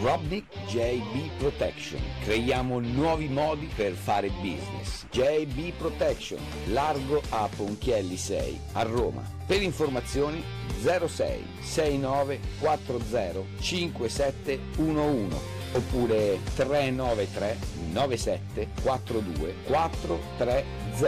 Dubrovnik JB Protection. Creiamo nuovi modi per fare business. JB Protection, largo a Ponchielli 6 a Roma. Per informazioni 06 69 40 5711 oppure 393 97 42 430.